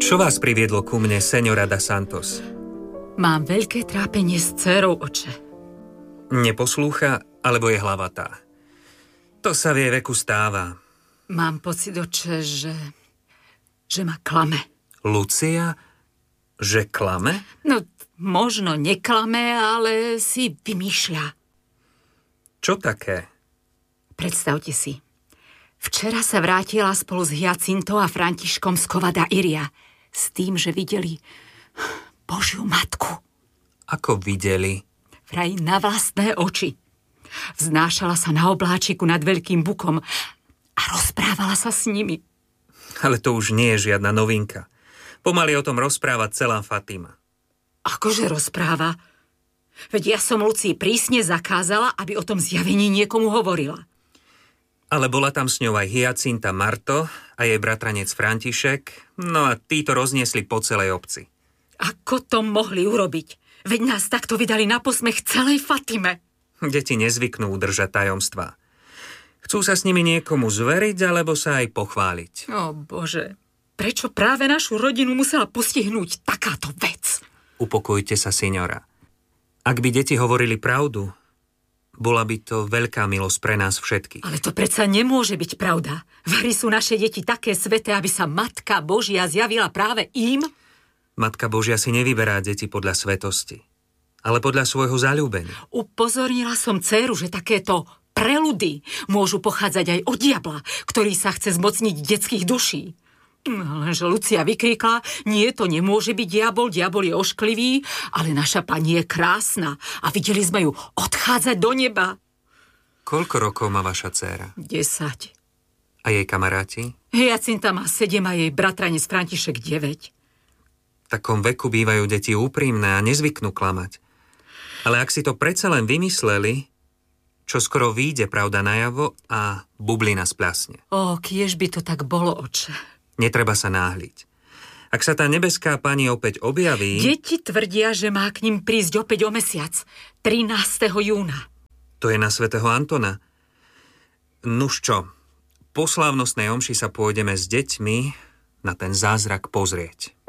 Čo vás priviedlo ku mne, señora da Santos? Mám veľké trápenie s dcérou, oče. Neposlúcha, alebo je hlavatá? To sa v jej veku stáva. Mám pocit, oče, že ma klame. Lucia? Že klame? No, možno neklame, ale si vymýšľa. Čo také? Predstavte si. Včera sa vrátila spolu s Hyacintou a Františkom z Cova da Iria s tým, že videli Božiu matku. Ako videli? Vraj na vlastné oči. Vznášala sa na obláčiku nad veľkým bukom a rozprávala sa s nimi. Ale to už nie je žiadna novinka. Pomaly o tom rozpráva celá Fatima. Akože rozpráva? Veď ja som Lucii prísne zakázala, aby o tom zjavení niekomu hovorila. Ale bola tam s ňou aj Hyacinta Marto a jej bratranec František, no a títo rozniesli po celej obci. Ako to mohli urobiť? Veď nás takto vydali na posmech celej Fatime. Deti nezvyknú udržať tajomstvá. Chcú sa s nimi niekomu zveriť, alebo sa aj pochváliť. Ó Bože, prečo práve našu rodinu musela postihnúť takáto vec? Upokojte sa, signora. Ak by deti hovorili pravdu, bola by to veľká milosť pre nás všetkých. Ale to predsa nemôže byť pravda. Vari sú naše deti také sveté, aby sa Matka Božia zjavila práve im? Matka Božia si nevyberá deti podľa svetosti, ale podľa svojho zaľúbenia. Upozornila som dcéru, že takéto preludy môžu pochádzať aj od diabla, ktorý sa chce zmocniť detských duší. Lenže Lucia vykríkla, nie, to nemôže byť diabol je ošklivý, ale naša pani je krásna a videli sme ju odchádzať do neba. Koľko rokov má vaša dcéra? 10. A jej kamaráti? Hyacinta má 7 a jej bratranec František 9. V takom veku bývajú deti úprimné a nezvyknú klamať. Ale ak si to predsa len vymysleli, čo skoro vyjde pravda najavo a bublina spľasne. Kiež by to tak bolo, oče. Netreba sa náhliť. Ak sa tá nebeská pani opäť objaví... Deti tvrdia, že má k ním prísť opäť o mesiac, 13. júna. To je na svätého Antona. Nuž čo, po slávnostnej omši sa pôjdeme s deťmi na ten zázrak pozrieť.